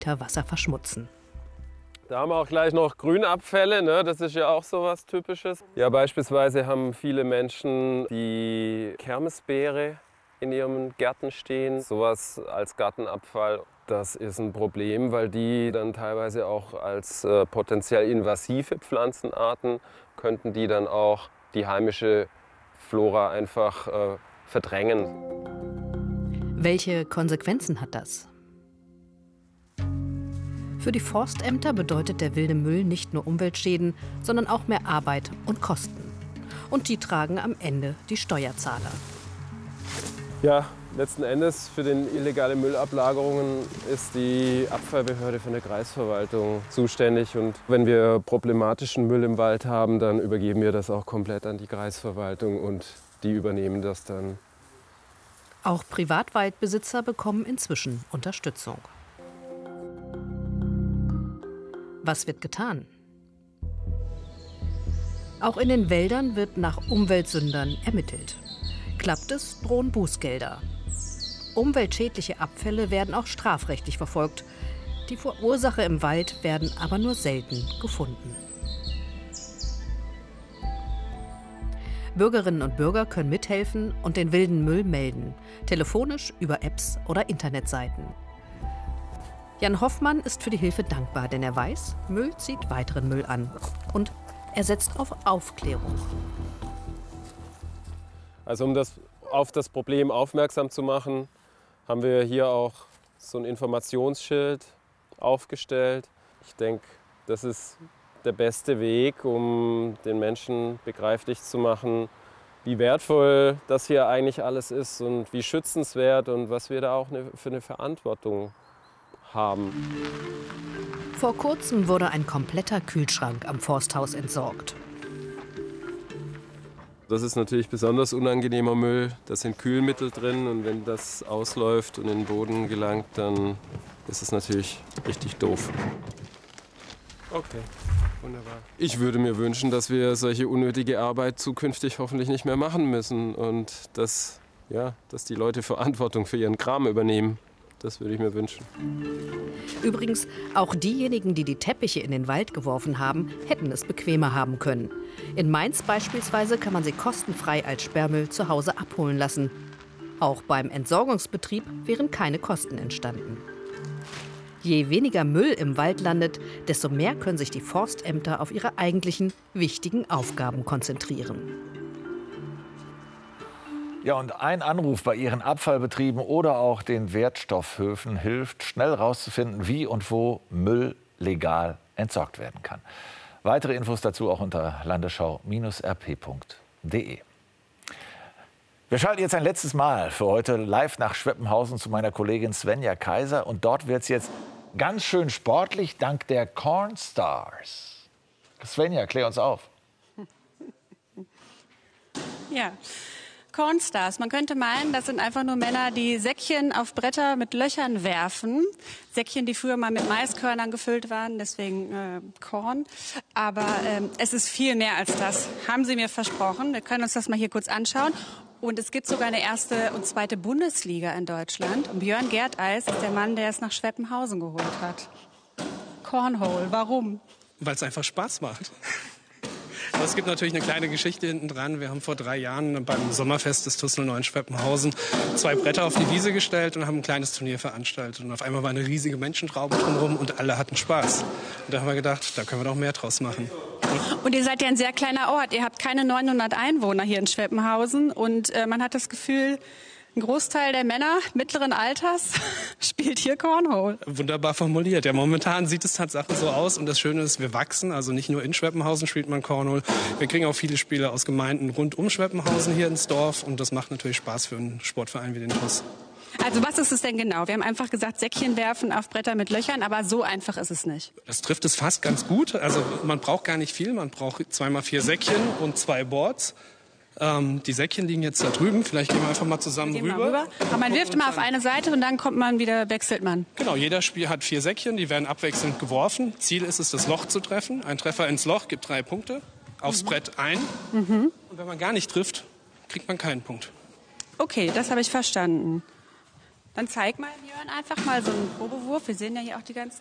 Liter Wasser verschmutzen. Da haben wir auch gleich noch Grünabfälle, ne? Das ist ja auch so was Typisches. Ja, beispielsweise haben viele Menschen die Kermesbeere in ihren Gärten stehen. Sowas als Gartenabfall, das ist ein Problem, weil die dann teilweise auch als potenziell invasive Pflanzenarten könnten die dann auch die heimische Flora einfach verdrängen. Welche Konsequenzen hat das? Für die Forstämter bedeutet der wilde Müll nicht nur Umweltschäden, sondern auch mehr Arbeit und Kosten. Und die tragen am Ende die Steuerzahler. Ja, letzten Endes für den illegale Müllablagerungen ist die Abfallbehörde von der Kreisverwaltung zuständig. Und wenn wir problematischen Müll im Wald haben, dann übergeben wir das auch komplett an die Kreisverwaltung und die übernehmen das dann. Auch Privatwaldbesitzer bekommen inzwischen Unterstützung. Was wird getan? Auch in den Wäldern wird nach Umweltsündern ermittelt. Klappt es, drohen Bußgelder. Umweltschädliche Abfälle werden auch strafrechtlich verfolgt. Die Verursacher im Wald werden aber nur selten gefunden. Bürgerinnen und Bürger können mithelfen und den wilden Müll melden. Telefonisch, über Apps oder Internetseiten. Jan Hoffmann ist für die Hilfe dankbar, denn er weiß, Müll zieht weiteren Müll an. Und er setzt auf Aufklärung. Also um auf das Problem aufmerksam zu machen, haben wir hier auch so ein Informationsschild aufgestellt. Ich denke, das ist der beste Weg, um den Menschen begreiflich zu machen, wie wertvoll das hier eigentlich alles ist und wie schützenswert und was wir da auch für eine Verantwortung haben. Vor kurzem wurde ein kompletter Kühlschrank am Forsthaus entsorgt. Das ist natürlich besonders unangenehmer Müll. Da sind Kühlmittel drin und wenn das ausläuft und in den Boden gelangt, dann ist es natürlich richtig doof. Okay, wunderbar. Ich würde mir wünschen, dass wir solche unnötige Arbeit zukünftig hoffentlich nicht mehr machen müssen und dass die Leute Verantwortung für ihren Kram übernehmen. Das würde ich mir wünschen. Übrigens, auch diejenigen, die die Teppiche in den Wald geworfen haben, hätten es bequemer haben können. In Mainz beispielsweise kann man sie kostenfrei als Sperrmüll zu Hause abholen lassen. Auch beim Entsorgungsbetrieb wären keine Kosten entstanden. Je weniger Müll im Wald landet, desto mehr können sich die Forstämter auf ihre eigentlichen, wichtigen Aufgaben konzentrieren. Ja, und ein Anruf bei Ihren Abfallbetrieben oder auch den Wertstoffhöfen hilft, schnell herauszufinden, wie und wo Müll legal entsorgt werden kann. Weitere Infos dazu auch unter landesschau-rp.de. Wir schalten jetzt ein letztes Mal für heute live nach Schweppenhausen zu meiner Kollegin Svenja Kaiser. Und dort wird es jetzt ganz schön sportlich dank der Cornstars. Svenja, klär uns auf. Ja. Cornstars. Man könnte meinen, das sind einfach nur Männer, die Säckchen auf Bretter mit Löchern werfen. Säckchen, die früher mal mit Maiskörnern gefüllt waren, deswegen Korn. Aber es ist viel mehr als das, haben sie mir versprochen. Wir können uns das mal hier kurz anschauen. Und es gibt sogar eine erste und zweite Bundesliga in Deutschland. Und Björn Gerteis ist der Mann, der es nach Schweppenhausen geholt hat. Cornhole, warum? Weil es einfach Spaß macht. Aber es gibt natürlich eine kleine Geschichte hinten dran. Wir haben vor 3 Jahren beim Sommerfest des TuS 09 Schweppenhausen 2 Bretter auf die Wiese gestellt und haben ein kleines Turnier veranstaltet. Und auf einmal war eine riesige Menschentraube drumherum und alle hatten Spaß. Und da haben wir gedacht, da können wir doch mehr draus machen. Und ihr seid ja ein sehr kleiner Ort. Ihr habt keine 900 Einwohner hier in Schweppenhausen. Und man hat das Gefühl, ein Großteil der Männer mittleren Alters spielt hier Cornhole. Wunderbar formuliert. Ja, momentan sieht es tatsächlich so aus. Und das Schöne ist, wir wachsen. Also nicht nur in Schweppenhausen spielt man Cornhole. Wir kriegen auch viele Spieler aus Gemeinden rund um Schweppenhausen hier ins Dorf. Und das macht natürlich Spaß für einen Sportverein wie den TuS. Also was ist es denn genau? Wir haben einfach gesagt, Säckchen werfen auf Bretter mit Löchern, aber so einfach ist es nicht. Das trifft es fast ganz gut. Also man braucht gar nicht viel. Man braucht 2x4 Säckchen und 2 Boards. Die Säckchen liegen jetzt da drüben. Vielleicht gehen wir einfach mal zusammen rüber. Aber man wirft immer auf eine Seite und dann kommt man wieder, wechselt man. Genau, jeder Spiel hat 4 Säckchen. Die werden abwechselnd geworfen. Ziel ist es, das Loch zu treffen. Ein Treffer ins Loch gibt 3 Punkte. Aufs Brett ein. Und wenn man gar nicht trifft, kriegt man keinen Punkt. Okay, das habe ich verstanden. Dann zeig mal, Björn, einfach mal so einen Probewurf. Wir sehen ja hier auch die ganzen